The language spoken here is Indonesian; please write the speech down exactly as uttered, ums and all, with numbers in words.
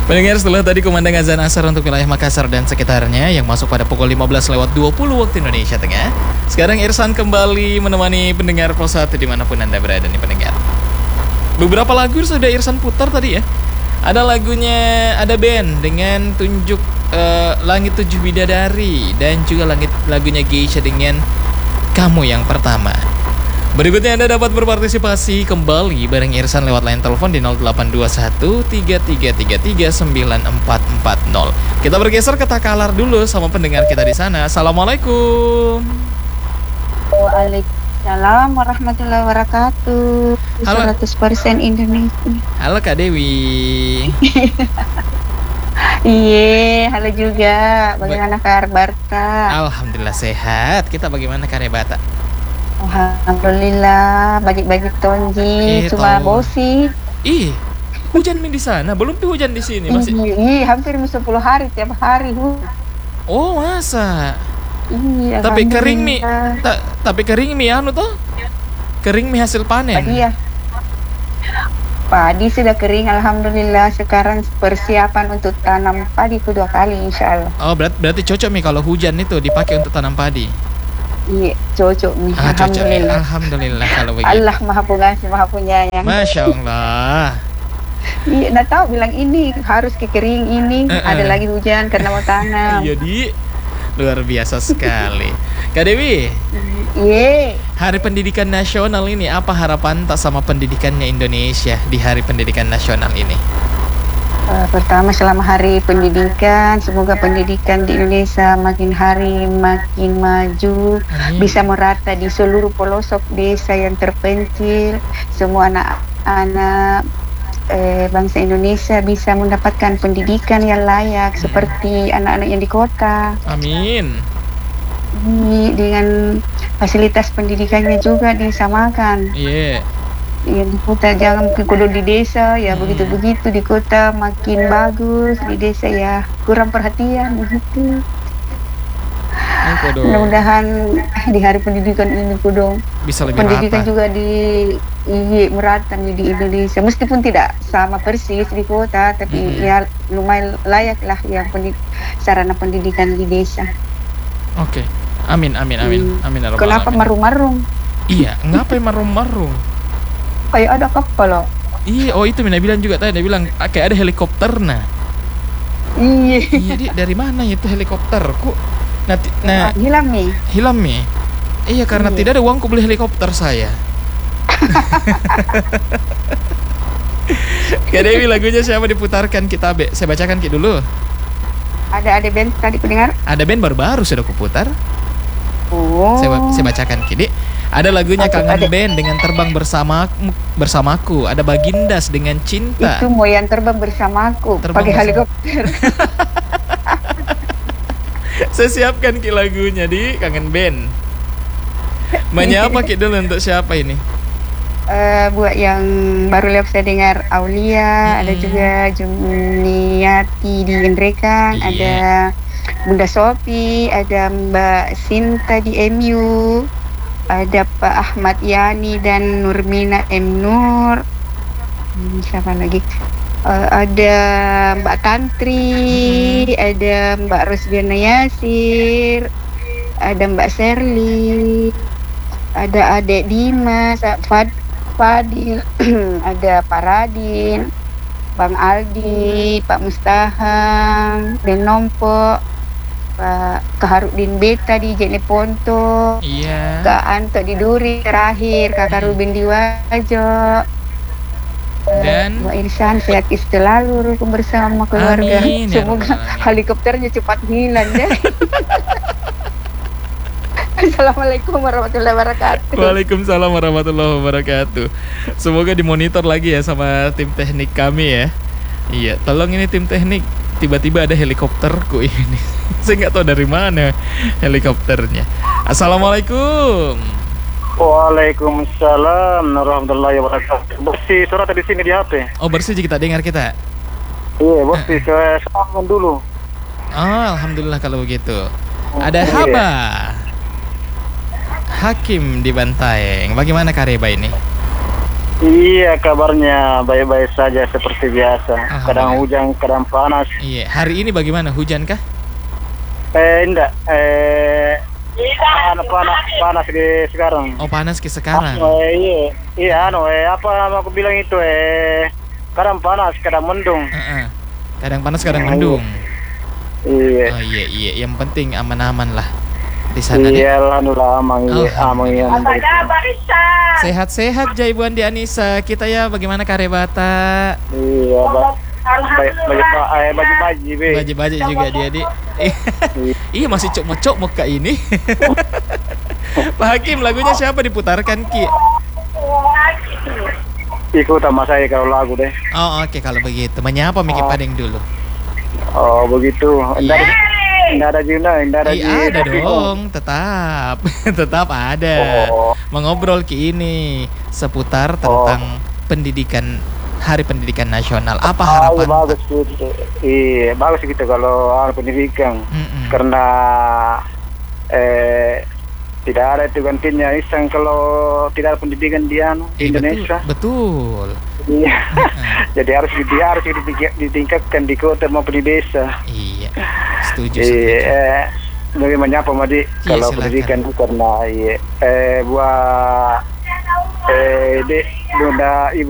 Pendengar, setelah tadi kumandang azan asar untuk wilayah Makassar dan sekitarnya yang masuk pada pukul lima belas lewat dua puluh waktu Indonesia Tengah. Sekarang Irsan kembali menemani pendengar Pos satu dimanapun Anda berada nih pendengar. Beberapa lagu sudah Irsan putar tadi ya. Ada lagunya, ada band dengan tunjuk uh, Langit Tujuh Bidadari. Dan juga langit, lagunya Geisha dengan Kamu Yang Pertama. Berikutnya Anda dapat berpartisipasi kembali bareng Irsan lewat line telepon di nol delapan dua satu tiga tiga tiga tiga sembilan empat empat nol. Kita bergeser ke Takalar dulu sama pendengar kita di sana. Assalamualaikum. Waalaikumsalam warahmatullahi wabarakatuh. Halo. seratus persen Indonesia. Halo Kak Dewi. Iya, halo juga. Bagaimana kabar Kak? Alhamdulillah sehat. Kita bagaimana karebata? Alhamdulillah, bagi-bagi tonji, Eh, cuma tahu. bosi. Ih, hujan mi di sana, belum tuh hujan di sini masih. Iya, hampir sepuluh hari tiap hari. hu. Oh masa? Iya, Tapi kering mi, alhamdulillah. ta, tapi kering mi anu tuh, kering mi hasil panen. Padi ya. Padi sudah kering, alhamdulillah. Sekarang persiapan untuk tanam padi kedua kali, insya Allah. Oh berat, berarti cocok mi kalau hujan itu dipakai untuk tanam padi. Iya, cocok nih, Ah cocok mi, alhamdulillah. alhamdulillah kalau begitu. Allah maha pengasih, maha penyayang. Masya Allah. Iya, nggak tahu bilang ini harus kekering ini, Eh, ada eh. lagi hujan karena mau tanam. Iya di, luar biasa sekali. Kak Dewi, Iya, Hari Pendidikan Nasional ini apa harapan tak sama pendidikannya Indonesia di Hari Pendidikan Nasional ini? eh, pertama selama hari pendidikan, semoga pendidikan di Indonesia makin hari makin maju, Amin. bisa merata di seluruh pelosok desa yang terpencil, semua anak-anak eh, bangsa Indonesia bisa mendapatkan pendidikan yang layak seperti anak-anak yang di kota. Amin. Ini dengan fasilitas pendidikannya juga disamakan. Iya. Yang di kota jangan kudu di desa ya, Hmm. begitu-begitu di kota makin bagus, di desa ya kurang perhatian begitu. Ini kudu Mudah-mudahan di hari pendidikan ini kudu bisa lebih pendidikan rata. juga di iya, merata nih di Indonesia, meskipun tidak sama persis di kota, tapi Hmm. ya lumayan layak lah ya pendi- sarana pendidikan di desa. Oke. Amin, amin, amin. Hmm. Amin. ya rabbal Kenapa alamin. marung-marung? Iya, ngapain marung-marung? Kayak ada kapal loh. Iya, oh itu Mina bilang juga tadi, dia bilang ah, kayak ada helikopter nah. Iya. Iya, Di, dari mana itu helikopter? Kok nanti nah Ah, hilang nih. hilang mi. Iya, karena Iya. tidak ada uangku beli helikopter saya. Kak Dewi, lagunya siapa diputarkan kita be? Saya bacakan Ki dulu. Ada ada band tadi pendengar. Ada band baru-baru sudah kuputar. Oh. Saya, ba- saya bacakan Ki. Di, ada lagunya Apa, Kangen ada? Band dengan Terbang Bersama Bersamaku. Ada Bagindas dengan Cinta. Itu mau yang terbang bersamaku Terbang pakai bersama- helikopter. Saya siapkan Ki lagunya di Kangen Band. Menyapa Ki dulu untuk siapa ini? Eh, buat yang baru lihat saya dengar Aulia, Hmm. ada juga Juniati di Gendrekan, Iya. ada Bunda Sopi, ada Mbak Sinta di M U, ada Pak Ahmad Yani dan Nurmina M Nur. Hmm, siapa lagi? Eh, ada Mbak Tantri, ada Mbak Rosdiana Yasir, ada Mbak Serli, ada Adek Dimas, Fad, Fadil, ada Pak Radin, Bang Aldi, Pak Mustahang, dan Nompo, Pak Kaharudin Beta di Jene Ponto, Iya. Kak Anto di Duri terakhir, Kakak Ruben di Wajo. Dan Mbak Irsan sehat selalu rukun bersama keluarga. Amin, ya Semoga Rabbal alamin. helikopternya cepat hilang ya. Assalamualaikum warahmatullahi wabarakatuh. Waalaikumsalam warahmatullahi wabarakatuh. Semoga dimonitor lagi ya sama tim teknik kami ya. Iya, tolong ini tim teknik. Tiba-tiba ada helikopterku ini. Saya nggak tahu dari mana helikopternya. Assalamualaikum. Waalaikumsalam warahmatullahi wabarakatuh. Bersih surat di sini di H P. Oh bersih kita dengar kita. Iya, bersih. Saya sambung dulu. Oh alhamdulillah kalau begitu. Ada Iya. Haba Hakim di Bantaeng. Bagaimana Kareba ini? Iya, kabarnya baik-baik saja seperti biasa. Kadang Alhamdulillah. hujan, kadang panas. Iya, hari ini bagaimana? Hujan kah? Eh, enggak. Eh, anu, panas, panas di sekarang. Oh, panas ke sekarang. Anu, eh, iya, iya, anu, eh, apa nama aku bilang itu, eh, kadang panas, kadang mendung. Heeh. Kadang panas, kadang Iya. mendung. Iya. Oh iya iya, yang penting aman-aman lah di sana deh. Iya, anu lah, amang, iya, amang, iya. Sehat-sehat ja Ibu Andi Anissa. Kita ya bagaimana Karebata? Iya, ba- baik, baju, eh, baju baju, be. Baja-baja juga dia di. Iya masih cok-mocok muka ini. Pak Hakim, lagunya siapa diputarkan Ki? Ikut sama saya kalau lagu deh. Oh oke kalau begitu. Menyapa Miki Oh. Padeng dulu. Oh, begitu. Enggak ada, enggak ada Juna, enggak ada Iya Ji- ada tapi- dong, tetap, tetap ada. Oh. Mengobrol Ki ini seputar tentang pendidikan Hari Pendidikan Nasional. Apa Ah, iya, harapan? bagus gitu. Iya, bagus gitu kalau anu pendidikan. Mm-mm. Karena eh tidak ada itu gantinya iseng kalau tidak ada pendidikan di anu, di Eh, Indonesia. Betul. betul. Iya. Jadi harus di harus ditingkat- ditingkatkan di kota maupun di desa. Iya, setuju. Iya, setuju. eh, bagaimana apa Madi kalau silakan. pendidikan itu karena iya, eh buat eh dek, bunda ibu